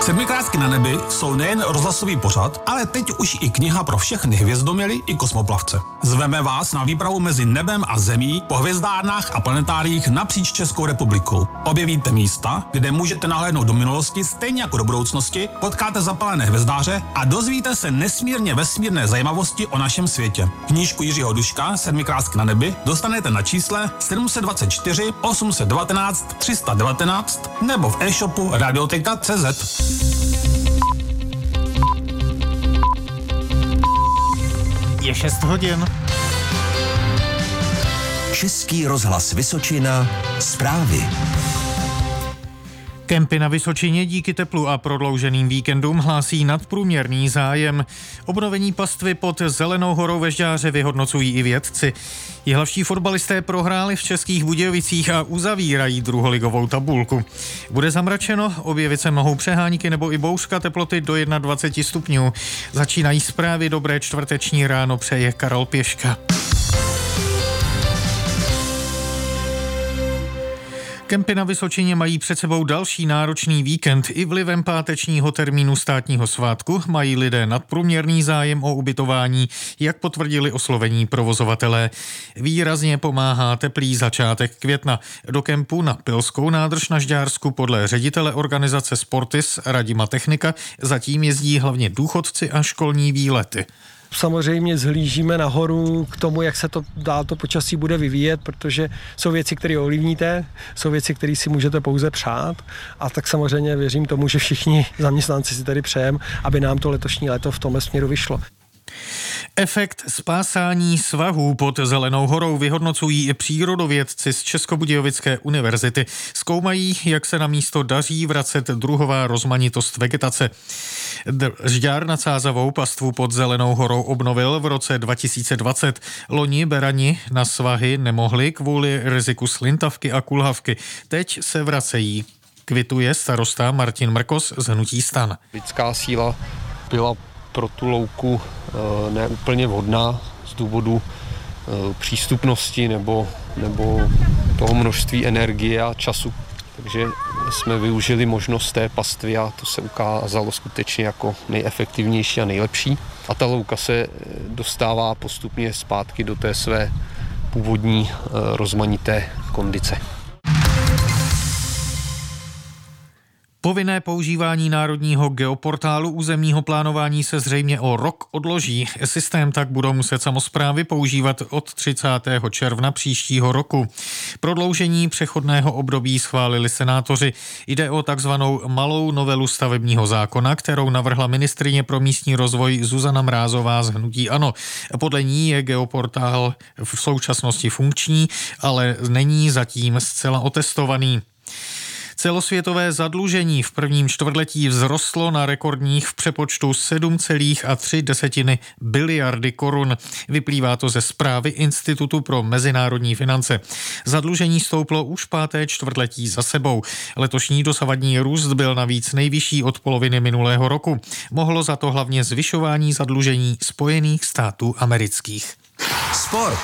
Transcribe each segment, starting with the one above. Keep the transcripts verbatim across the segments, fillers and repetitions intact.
Sedmikrásky na nebi jsou nejen rozhlasový pořad, ale teď už i kniha pro všechny hvězdoměly i kosmoplavce. Zveme vás na výpravu mezi nebem a zemí po hvězdárnách a planetáriích napříč Českou republikou. Objevíte místa, kde můžete nahlédnout do minulosti stejně jako do budoucnosti, potkáte zapalené hvězdáře a dozvíte se nesmírně vesmírné zajímavosti o našem světě. Knížku Jiřího Duška Sedmikrásky na nebi dostanete na čísle sedm set dvacet čtyři osm set devatenáct tři sta devatenáct nebo v e-shopu radioteka tečka cé zet. Je šest hodin. Český rozhlas Vysočina. Zprávy. Kempy na Vysočině díky teplu a prodlouženým víkendům hlásí nadprůměrný zájem. Obnovení pastvy pod Zelenou horou ve Žďáře vyhodnocují i vědci. Jihlavští fotbalisté prohráli v Českých Budějovicích a uzavírají druholigovou tabulku. Bude zamračeno, objevit se mohou přehánky nebo i bouřka, teploty do dvacet jedna stupňů. Začínají zprávy, dobré čtvrteční ráno přeje Karel Pěška. Kempy na Vysočině mají před sebou další náročný víkend. I vlivem pátečního termínu státního svátku mají lidé nadprůměrný zájem o ubytování, jak potvrdili oslovení provozovatelé. Výrazně pomáhá teplý začátek května. Do kempu na Pilskou nádrž na Žďársku podle ředitele organizace Sportis Radima Technika zatím jezdí hlavně důchodci a školní výlety. Samozřejmě zhlížíme nahoru k tomu, jak se to dál to počasí bude vyvíjet, protože jsou věci, které ovlivníte, jsou věci, které si můžete pouze přát a tak samozřejmě věřím tomu, že všichni zaměstnanci si tady přejeme, aby nám to letošní léto v tomhle směru vyšlo. Efekt spásání svahů pod Zelenou horou vyhodnocují i přírodovědci z Českobudějovické univerzity. Zkoumají, jak se na místo daří vracet druhová rozmanitost vegetace. Žďár nad Sázavou pastvu pod Zelenou horou obnovil v roce dva tisíce dvacet. Loni berani na svahy nemohli kvůli riziku slintavky a kulhavky. Teď se vracejí. Kvituje starosta Martin Mrkos z hnutí STAN. Lidská síla byla pro tu louku neúplně vhodná z důvodu přístupnosti nebo, nebo toho množství energie a času. Takže jsme využili možnost té pastvy a to se ukázalo skutečně jako nejefektivnější a nejlepší. A ta louka se dostává postupně zpátky do té své původní rozmanité kondice. Povinné používání národního geoportálu územního plánování se zřejmě o rok odloží. Systém tak budou muset samosprávy používat od třicátého června příštího roku. Prodloužení přechodného období schválili senátoři. Jde o takzvanou malou novelu stavebního zákona, kterou navrhla ministryně pro místní rozvoj Zuzana Mrázová z hnutí ANO. Podle ní je geoportál v současnosti funkční, ale není zatím zcela otestovaný. Celosvětové zadlužení v prvním čtvrtletí vzrostlo na rekordních v přepočtu sedm celá tři biliardy korun. Vyplývá to ze zprávy Institutu pro mezinárodní finance. Zadlužení stouplo už páté čtvrtletí za sebou. Letošní dosavadní růst byl navíc nejvyšší od poloviny minulého roku. Mohlo za to hlavně zvyšování zadlužení Spojených států amerických. Sport.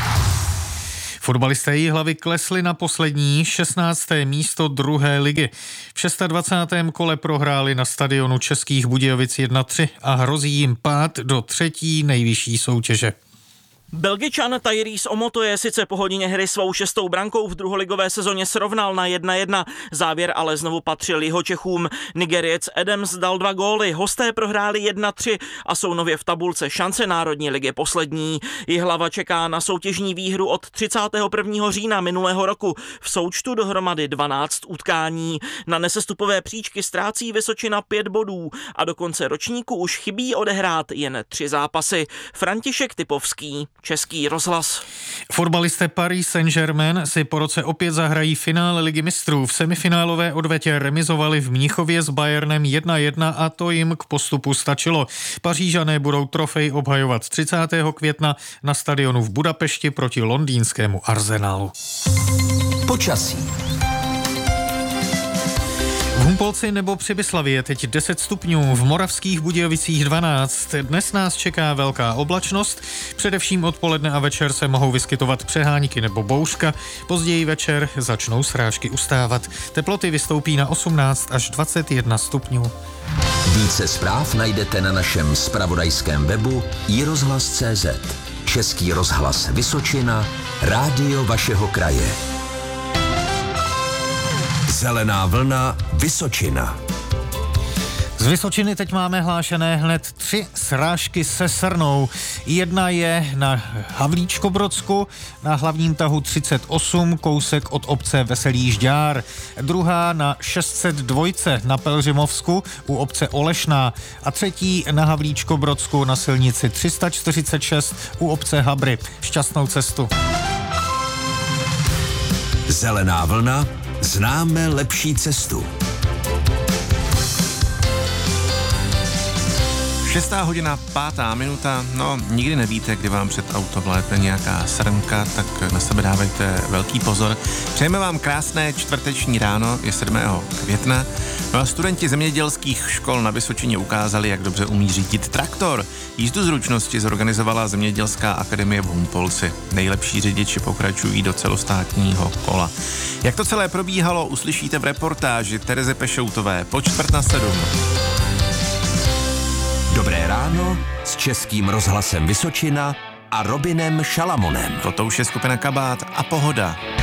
Fotbalisté Jihlavy klesli na poslední šestnácté místo druhé ligy. V dvacátém šestém kole prohráli na stadionu Českých Budějovic jedna tři a hrozí jim pád do třetí nejvyšší soutěže. Belgičan Tyrese Omotoje sice po hodině hry svou šestou brankou v druholigové sezóně srovnal na jedna jedna. Závěr ale znovu patřil Jihočechům. Nigeriec Adams dal dva góly, hosté prohráli jedna tři a jsou nově v tabulce šance Národní ligy poslední. Jihlava čeká na soutěžní výhru od třicátého prvního října minulého roku. V součtu dohromady dvanáct utkání. Na nesestupové příčky ztrácí Vysočina pět bodů a do konce ročníku už chybí odehrát jen tři zápasy. František Typovský, Český rozhlas. Fotbalisté Paris Saint-Germain si po roce opět zahrají finále Ligy mistrů. V semifinálové odvetě remizovali v Mnichově s Bayernem jedna jedna a to jim k postupu stačilo. Pařížané budou trofej obhajovat třicátého května na stadionu v Budapešti proti londýnskému Arsenalu. Počasí. V Humpolci nebo Přibyslavy je teď deset stupňů, v Moravských Budějovicích dvanáct. Dnes nás čeká velká oblačnost, především odpoledne a večer se mohou vyskytovat přehánky nebo bouřka, později večer začnou srážky ustávat. Teploty vystoupí na osmnáct až dvacet jedna stupňů. Více zpráv najdete na našem zpravodajském webu i rozhlas tečka cé zet. Český rozhlas Vysočina, rádio vašeho kraje. Zelená vlna Vysočina. Z Vysočiny teď máme hlášené hned tři srážky se srnou. Jedna je na Havlíčkobrodsku, na hlavním tahu třicet osm, kousek od obce Veselý Žďár. Druhá na šest set dva na Pelřimovsku u obce Olešná. A třetí na Havlíčkobrodsku na silnici tři sta čtyřicet šest u obce Habry. Šťastnou cestu. Zelená vlna, známe lepší cestu. Šestá hodina, pátá minuta, no nikdy nevíte, kdy vám před auto vlétne nějaká srnka, tak na sebe dávejte velký pozor. Přejeme vám krásné čtvrteční ráno, je sedmého května, no a studenti zemědělských škol na Vysočině ukázali, jak dobře umí řídit traktor. Jízdu zručnosti zorganizovala Zemědělská akademie v Humpolci. Nejlepší řidiči pokračují do celostátního kola. Jak to celé probíhalo, uslyšíte v reportáži Terezy Pešoutové po čtvrt na sedm. Dobré ráno s Českým rozhlasem Vysočina a Robinem Šalamonem. Toto už je skupina Kabát a Pohoda.